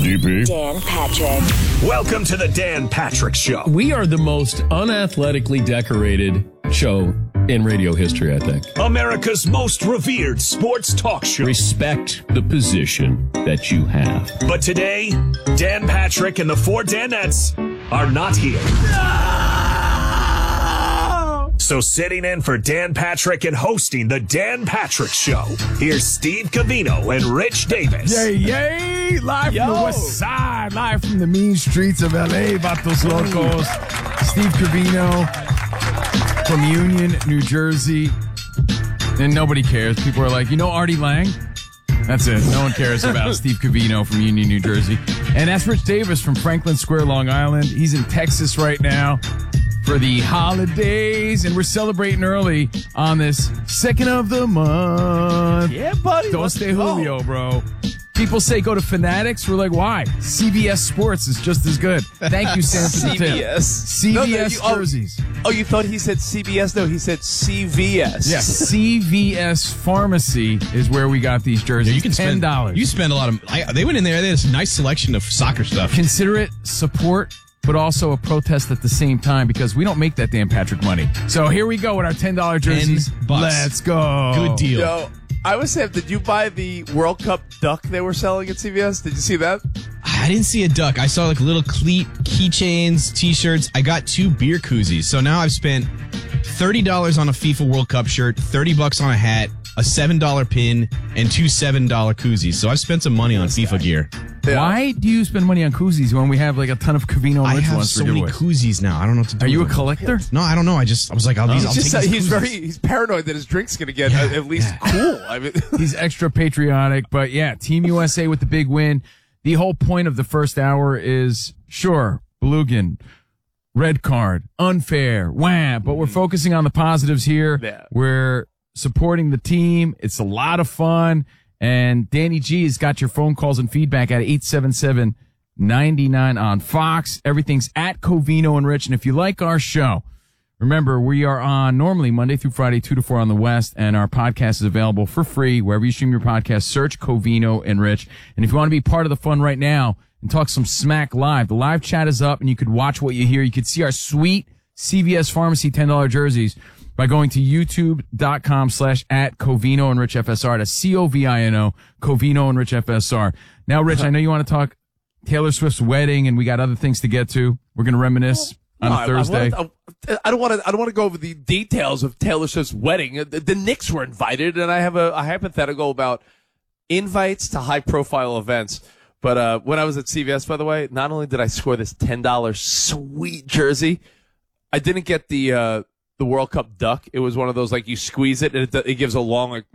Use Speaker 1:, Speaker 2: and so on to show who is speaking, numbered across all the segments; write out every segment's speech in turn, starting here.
Speaker 1: DP.
Speaker 2: Dan Patrick.
Speaker 3: Welcome to the Dan Patrick Show.
Speaker 1: We are the most unathletically decorated show in radio history, I think.
Speaker 3: America's most revered sports talk show.
Speaker 1: Respect the position that you have.
Speaker 3: But today, Dan Patrick and the four Danettes are not here. So sitting in for Dan Patrick and hosting the Dan Patrick Show, here's Steve Covino and Rich Davis.
Speaker 4: Yay, yay! Live from the west side, live from the mean streets of L.A., Vatos Locos. Steve Covino from Union, New Jersey. And nobody cares. People are like, you know Artie Lang? That's it. No one cares about Steve Covino from Union, New Jersey. And that's Rich Davis from Franklin Square, Long Island. He's in Texas right now for the holidays, and we're celebrating early on this second of the month.
Speaker 5: Yeah, buddy.
Speaker 4: Don't stay Julio, bro. People say go to Fanatics. We're like, why? CVS Sports is just as good. Thank you, Sam, for the tip. CVS jerseys.
Speaker 5: Oh, you thought he said CBS? No, he said CVS.
Speaker 4: Yes, CVS Pharmacy is where we got these jerseys.
Speaker 6: Yeah, you can spend
Speaker 4: $10.
Speaker 6: You spend a lot of. They went in there. They had this nice selection of soccer stuff.
Speaker 4: Consider it support, but also a protest at the same time, because we don't make that Dan Patrick money. So here we go with our $10 jerseys.
Speaker 6: $10.
Speaker 4: Let's go.
Speaker 6: Good deal.
Speaker 5: Yo, I was saying, did you buy the World Cup duck they were selling at CVS? Did you see that?
Speaker 6: I didn't see a duck. I saw like little keychains, T-shirts. I got 2 beer koozies. So now I've spent $30 on a FIFA World Cup shirt, $30 on a hat, a $7 pin, and 2 $7 koozies. So I've spent some money on FIFA gear.
Speaker 5: Yeah.
Speaker 4: Why do you spend money on koozies when we have like a ton of Covino and
Speaker 6: I
Speaker 4: Rich
Speaker 6: have
Speaker 4: ones
Speaker 6: so
Speaker 4: for
Speaker 6: many
Speaker 4: giveaways?
Speaker 6: koozies now. I don't know what to do.
Speaker 4: Are you a
Speaker 6: with them.
Speaker 4: collector?
Speaker 6: No, I don't know. I was like, I'll take these koozies.
Speaker 5: He's paranoid that his drink's going to get at least cool. I mean,
Speaker 4: He's extra patriotic, but yeah, Team USA with the big win. The whole point of the first hour is, sure, Belugan, red card, unfair, wham, but we're focusing on the positives here.
Speaker 5: Yeah.
Speaker 4: We're supporting the team. It's a lot of fun. And Danny G has got your phone calls and feedback at 877-99 on Fox. Everything's at Covino and Rich. And if you like our show, remember, we are on normally Monday through Friday, 2 to 4 on the West, and our podcast is available for free wherever you stream your podcast. Search Covino and Rich. And if you want to be part of the fun right now and talk some smack live, the live chat is up, and you could watch what you hear. You could see our sweet CVS Pharmacy $10 jerseys by going to youtube.com/@Covino and Rich FSR. That's COVINO, Covino and Rich FSR. Now, Rich, I know you want to talk Taylor Swift's wedding, and we got other things to get to. We're going to reminisce on a Thursday.
Speaker 5: I don't want to go over the details of Taylor Swift's wedding. The Knicks were invited, and I have a hypothetical about invites to high-profile events. But when I was at CVS, by the way, not only did I score this $10 sweet jersey, I didn't get the World Cup duck. It was one of those, like, you squeeze it, and it gives a long, like,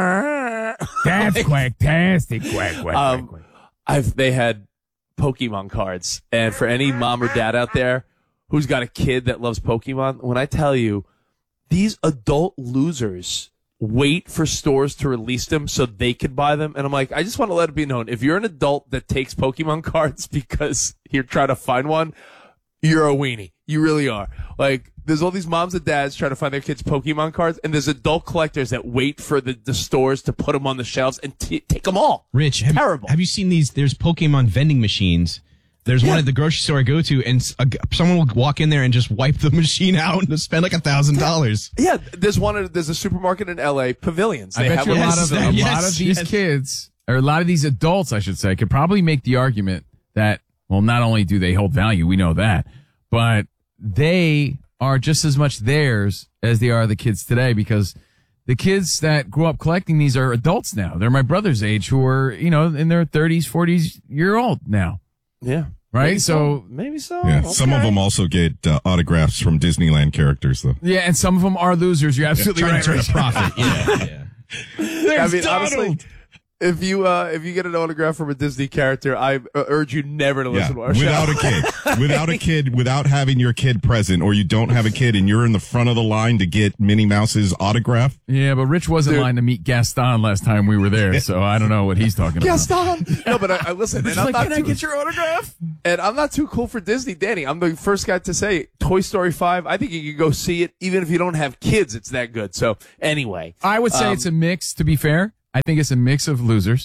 Speaker 4: That's quacktastic, quack.
Speaker 5: They had Pokemon cards. And for any mom or dad out there who's got a kid that loves Pokemon, when I tell you, these adult losers wait for stores to release them so they could buy them. And I'm like, I just want to let it be known, if you're an adult that takes Pokemon cards because you're trying to find one, you're a weenie. You really are. Like, there's all these moms and dads trying to find their kids' Pokemon cards, and there's adult collectors that wait for the stores to put them on the shelves and take them all.
Speaker 6: Rich,
Speaker 5: Terrible.
Speaker 6: Have you seen these? There's Pokemon vending machines. There's one at the grocery store I go to, and someone will walk in there and just wipe the machine out and spend like $1,000.
Speaker 5: Yeah, there's a supermarket in LA, Pavilions.
Speaker 4: I bet you a lot of
Speaker 6: Yes,
Speaker 4: these
Speaker 6: yes.
Speaker 4: kids, or a lot of these adults, I should say, could probably make the argument that, well, not only do they hold value, we know that, but they are just as much theirs as they are the kids today, because the kids that grew up collecting these are adults now. They're my brother's age, who are, in their 30s, 40s year old now.
Speaker 5: Yeah.
Speaker 4: Right?
Speaker 5: Maybe so.
Speaker 7: Yeah,
Speaker 5: Okay.
Speaker 7: some of them also get autographs from Disneyland characters, though.
Speaker 4: Yeah, and some of them are losers. You're absolutely right.
Speaker 6: Trying to
Speaker 4: Rich.
Speaker 6: profit. Yeah.
Speaker 5: I mean, honestly, if you get an autograph from a Disney character, I urge you never to listen to our
Speaker 7: without
Speaker 5: show.
Speaker 7: a kid, without having your kid present, or you don't have a kid and you're in the front of the line to get Minnie Mouse's autograph.
Speaker 4: Yeah, but Rich was in line to meet Gaston last time we were there, so I don't know what he's talking about.
Speaker 5: Gaston. No, but I listen.
Speaker 4: Rich
Speaker 5: And
Speaker 4: was like, can I get your autograph?
Speaker 5: And I'm not too cool for Disney, Danny. I'm the first guy to say Toy Story 5. I think you can go see it even if you don't have kids. It's that good. So anyway,
Speaker 4: I would say it's a mix, to be fair. I think it's a mix of losers.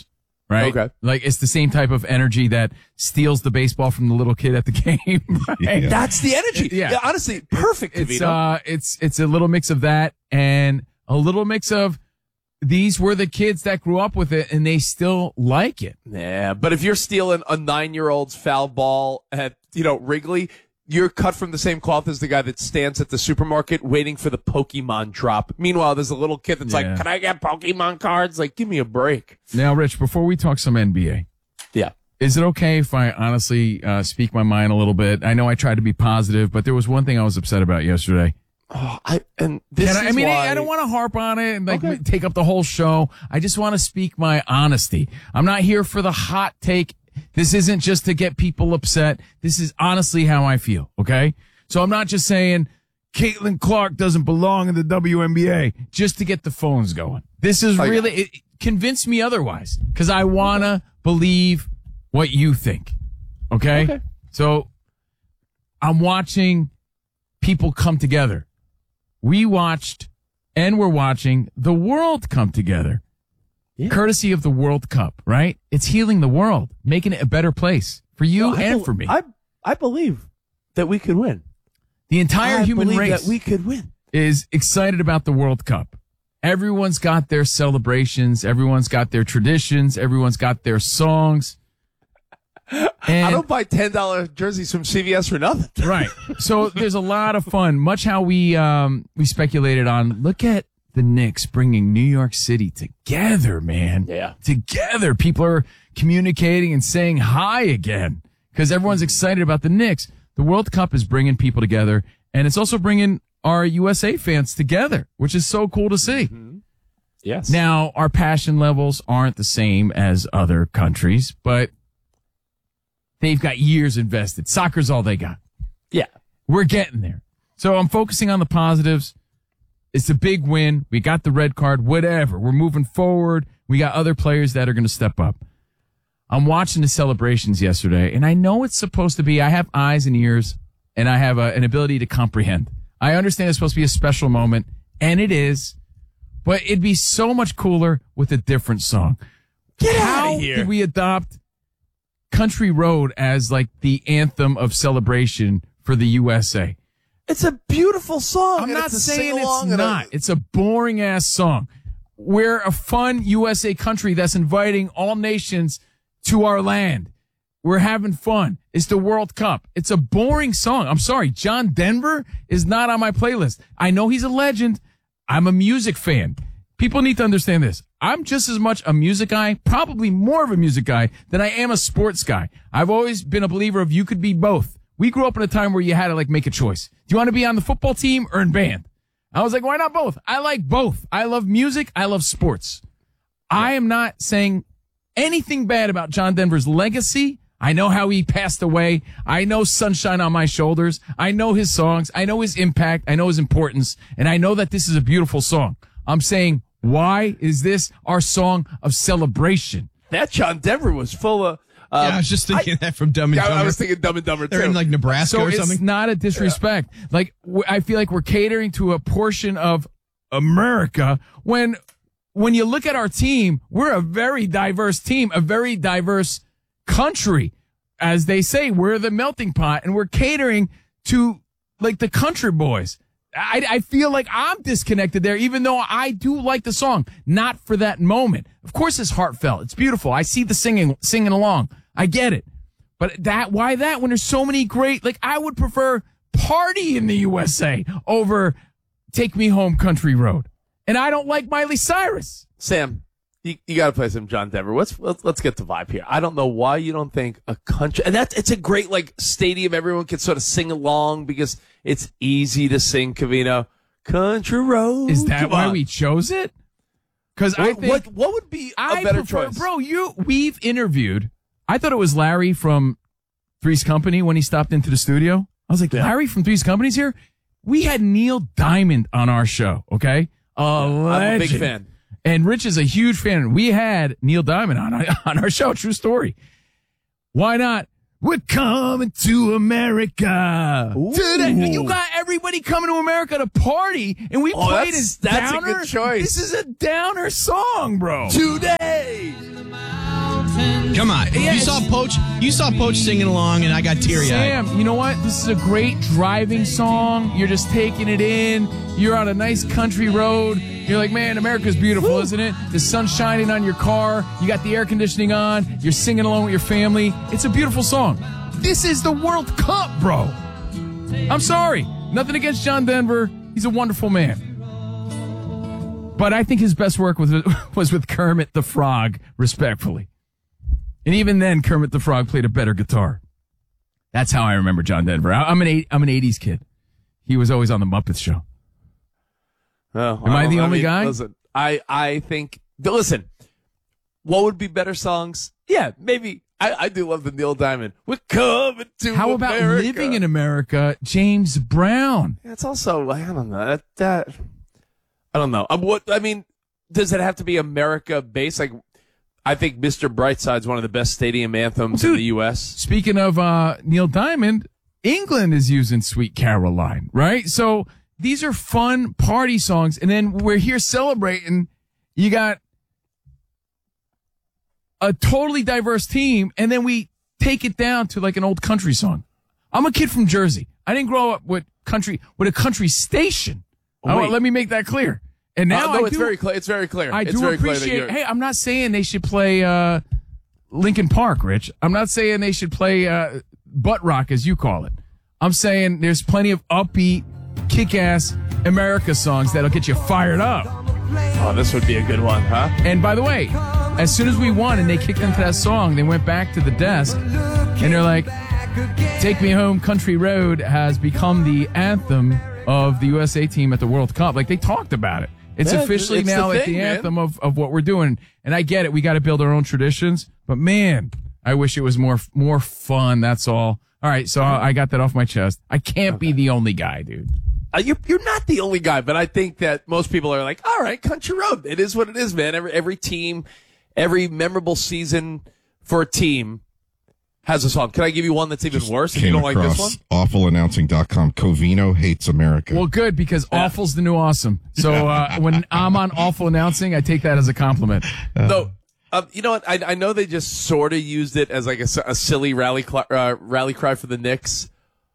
Speaker 4: right?
Speaker 5: Okay.
Speaker 4: Like it's the same type of energy that steals the baseball from the little kid at the game. Right?
Speaker 7: Yeah.
Speaker 5: That's the energy.
Speaker 4: Yeah.
Speaker 5: Honestly, perfect.
Speaker 4: It's
Speaker 5: Covino.
Speaker 4: it's a little mix of that and a little mix of these were the kids that grew up with it and they still like it.
Speaker 5: Yeah, but if you're stealing a 9-year-old's foul ball at, Wrigley, you're cut from the same cloth as the guy that stands at the supermarket waiting for the Pokemon drop. Meanwhile, there's a little kid that's like, can I get Pokemon cards? Like, give me a break.
Speaker 4: Now, Rich, before we talk some NBA,
Speaker 5: Yeah.
Speaker 4: is it okay if I honestly speak my mind a little bit? I know I tried to be positive, but there was one thing I was upset about yesterday.
Speaker 5: Oh, I don't
Speaker 4: want to harp on it and take up the whole show. I just want to speak my honesty. I'm not here for the hot take. This isn't just to get people upset. This is honestly how I feel. Okay. So I'm not just saying Caitlin Clark doesn't belong in the WNBA just to get the phones going. This is it convince me otherwise because I want to believe what you think. Okay. So I'm watching people come together. We watched and we're watching the world come together. Yeah. Courtesy of the World Cup, right? It's healing the world, making it a better place for you and for me.
Speaker 5: I believe that we could win.
Speaker 4: The entire human race
Speaker 5: that we could win.
Speaker 4: is excited about the World Cup. Everyone's got their celebrations. Everyone's got their traditions. Everyone's got their songs. And
Speaker 5: I don't buy $10 jerseys from CVS for nothing.
Speaker 4: Right. So there's a lot of fun. Much how we speculated on, look at the Knicks bringing New York City together, man.
Speaker 5: Yeah.
Speaker 4: Together. People are communicating and saying hi again because everyone's excited about the Knicks. The World Cup is bringing people together, and it's also bringing our USA fans together, which is so cool to see.
Speaker 5: Mm-hmm. Yes.
Speaker 4: Now, our passion levels aren't the same as other countries, but they've got years invested. Soccer's all they got.
Speaker 5: Yeah.
Speaker 4: We're getting there. So I'm focusing on the positives. It's a big win. We got the red card, whatever. We're moving forward. We got other players that are going to step up. I'm watching the celebrations yesterday, and I know it's supposed to be, I have eyes and ears, and I have an ability to comprehend. I understand it's supposed to be a special moment, and it is, but it'd be so much cooler with a different song. How did we adopt Country Road as like the anthem of celebration for the USA?
Speaker 5: It's a beautiful song.
Speaker 4: I'm not saying it's not. It's a boring ass song. We're a fun USA country that's inviting all nations to our land. We're having fun. It's the World Cup. It's a boring song. I'm sorry. John Denver is not on my playlist. I know he's a legend. I'm a music fan. People need to understand this. I'm just as much a music guy, probably more of a music guy than I am a sports guy. I've always been a believer of you could be both. We grew up in a time where you had to like make a choice. Do you want to be on the football team or in band? I was like, why not both? I like both. I love music. I love sports. I am not saying anything bad about John Denver's legacy. I know how he passed away. I know Sunshine on My Shoulders. I know his songs. I know his impact. I know his importance. And I know that this is a beautiful song. I'm saying, why is this our song of celebration?
Speaker 5: That John Denver was full of...
Speaker 6: I was just thinking that from Dumb and Dumber.
Speaker 5: I was thinking Dumb and Dumber, too.
Speaker 6: They're in, like, Nebraska or something.
Speaker 4: So it's not a disrespect. Yeah. Like, I feel like we're catering to a portion of America when you look at our team, we're a very diverse team, a very diverse country. As they say, we're the melting pot, and we're catering to, like, the country boys. I feel like I'm disconnected there, even though I do like the song. Not for that moment. Of course, it's heartfelt. It's beautiful. I see the singing along. I get it. But why that when there's so many great, like, I would prefer Party in the USA over Take Me Home Country Road. And I don't like Miley Cyrus.
Speaker 5: Sam, you got to play some John Denver. Let's get the vibe here. I don't know why you don't think a country, and it's a great like stadium. Everyone can sort of sing along because it's easy to sing. Covino, Country Road.
Speaker 4: Is that why we chose it? Because I think
Speaker 5: what would be a better choice,
Speaker 4: bro? We've interviewed. I thought it was Larry from Three's Company when he stopped into the studio. I was like, Larry from Three's Company's here. We had Neil Diamond on our show. Okay,
Speaker 5: I'm a big fan.
Speaker 4: And Rich is a huge fan. We had Neil Diamond on our show. True story. Why not? We're coming to America today. You got everybody coming to America to party, and we played his downer.
Speaker 5: That's a good choice.
Speaker 4: This is a downer song, bro.
Speaker 5: Today.
Speaker 6: Come on. You saw Poach singing along, and I got teary-eyed.
Speaker 4: Sam, you know what? This is a great driving song. You're just taking it in. You're on a nice country road. You're like, man, America's beautiful, isn't it? The sun's shining on your car. You got the air conditioning on. You're singing along with your family. It's a beautiful song. This is the World Cup, bro. I'm sorry. Nothing against John Denver. He's a wonderful man. But I think his best work was with Kermit the Frog, respectfully. And even then, Kermit the Frog played a better guitar. That's how I remember John Denver. I'm an 80s kid. He was always on the Muppets show.
Speaker 5: Oh,
Speaker 4: Am I the only guy?
Speaker 5: Listen, I think. Listen, what would be better songs? Yeah, maybe. I do love the Neil Diamond. We're coming to
Speaker 4: How about
Speaker 5: America.
Speaker 4: Living in America? James Brown.
Speaker 5: Yeah, it's also, I don't know. That I don't know. Does it have to be America based? Like, I think Mr. Brightside's one of the best stadium anthems in the U.S.
Speaker 4: Speaking of Neil Diamond, England is using Sweet Caroline, right? So these are fun party songs, and then we're here celebrating. You got a totally diverse team, and then we take it down to like an old country song. I'm a kid from Jersey. I didn't grow up with a country station. Let me make that clear. And now
Speaker 5: it's very clear. It's very clear.
Speaker 4: I
Speaker 5: it's
Speaker 4: do
Speaker 5: very
Speaker 4: appreciate.
Speaker 5: Clear
Speaker 4: Hey, I'm not saying they should play Linkin Park, Rich. I'm not saying they should play butt rock, as you call it. I'm saying there's plenty of upbeat, kick-ass America songs that'll get you fired up.
Speaker 5: Oh, this would be a good one, huh?
Speaker 4: And by the way, as soon as we won and they kicked into that song, they went back to the desk and they're like, "Take Me Home, Country Road" has become the anthem of the USA team at the World Cup. Like, they talked about it. It's officially
Speaker 5: it's
Speaker 4: now
Speaker 5: the
Speaker 4: like
Speaker 5: thing,
Speaker 4: the
Speaker 5: man.
Speaker 4: anthem of what we're doing. And I get it. We got to build our own traditions. But, man, I wish it was more fun. That's all. All right, so I got that off my chest. I can't be the only guy, dude.
Speaker 5: You're not the only guy, but I think that most people are like, all right, Country Road. It is what it is, man. Every team, every memorable season for a team has a song. Can I give you one that's even worse if you don't like this one?
Speaker 7: Awfulannouncing.com. Covino hates America.
Speaker 4: Well, good, because awful's the new awesome. So when I'm on Awful Announcing, I take that as a compliment.
Speaker 5: No. You know what? I know they just sort of used it as like a silly rally cry for the Knicks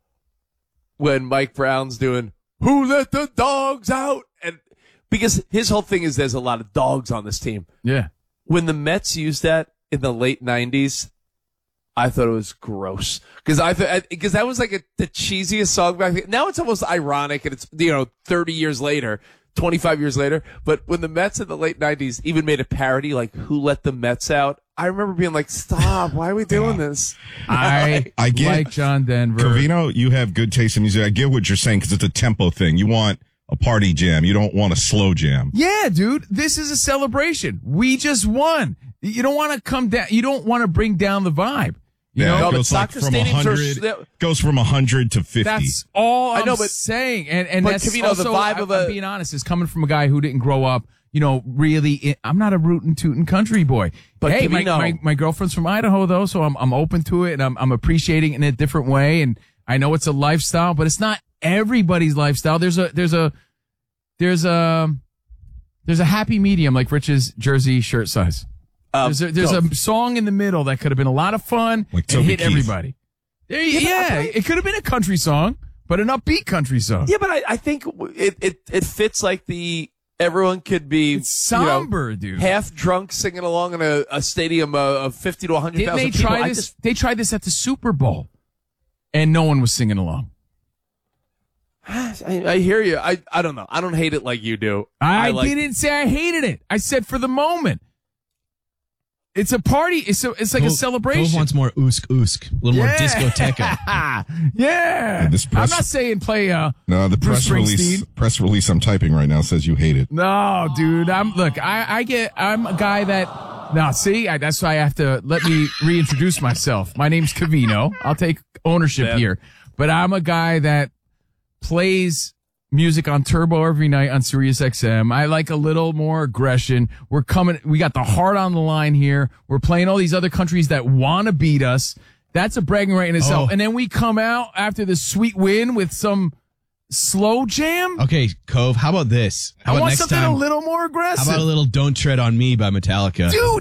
Speaker 5: when Mike Brown's doing "Who Let the Dogs Out?" and because his whole thing is there's a lot of dogs on this team.
Speaker 4: Yeah.
Speaker 5: When the Mets used that in the late 90s, I thought it was gross because that was like the cheesiest song back then. Now it's almost ironic and it's 30 years later. 25 years later, but when the Mets in the late 90s even made a parody like "Who Let the Mets Out," I remember being like, stop, why are we doing this?
Speaker 4: I
Speaker 7: get
Speaker 4: like John Denver.
Speaker 7: Covino, you have good taste in music. I get what you're saying because it's a tempo thing. You want a party jam. You don't want a slow jam.
Speaker 4: Yeah, dude, this is a celebration. We just won. You don't want to come down. You don't want to bring down the vibe. You know,
Speaker 7: it goes like from 100. Goes from 100 to 50.
Speaker 4: That's all I'm saying. And
Speaker 5: but
Speaker 4: that's
Speaker 5: Covino,
Speaker 4: also,
Speaker 5: the vibe of
Speaker 4: I'm being honest, is coming from a guy who didn't grow up, really. I'm not a rootin' tootin' country boy. But hey,
Speaker 5: Covino,
Speaker 4: my girlfriend's from Idaho though, so I'm open to it and I'm appreciating it in a different way. And I know it's a lifestyle, but it's not everybody's lifestyle. There's a happy medium like Rich's jersey shirt size. There's a song in the middle that could have been a lot of fun
Speaker 7: like
Speaker 4: and hit
Speaker 7: Keith.
Speaker 4: Everybody. It could have been a country song, but an upbeat country song.
Speaker 5: Yeah, but I think it fits like everyone could be
Speaker 4: It's somber, dude.
Speaker 5: half drunk singing along in a stadium of 50 to 100,000
Speaker 4: Didn't they
Speaker 5: people.
Speaker 4: try this? They tried this at the Super Bowl, and no one was singing along.
Speaker 5: I hear you. I don't know. I don't hate it like you do.
Speaker 4: I didn't say I hated it. I said for the moment. It's a party. It's like a celebration.
Speaker 6: Cove wants more oosk, a little more discoteca.
Speaker 4: Yeah. I'm not saying play
Speaker 7: No, the
Speaker 4: Bruce
Speaker 7: press release I'm typing right now says you hate it.
Speaker 4: No, dude. I'm a guy that. No, see, that's why I have to let me reintroduce myself. My name's Covino. I'll take ownership here, but I'm a guy that plays music on Turbo every night on Sirius XM. I like a little more aggression. We got the heart on the line here. We're playing all these other countries that want to beat us. That's a bragging right in itself.
Speaker 6: Oh.
Speaker 4: And then we come out after the sweet win with some slow jam.
Speaker 6: Okay, Cove, how about this? How
Speaker 4: I
Speaker 6: about
Speaker 4: want
Speaker 6: next
Speaker 4: something
Speaker 6: time?
Speaker 4: a little more aggressive.
Speaker 6: How about a little "Don't Tread on Me" by Metallica?
Speaker 4: Dude,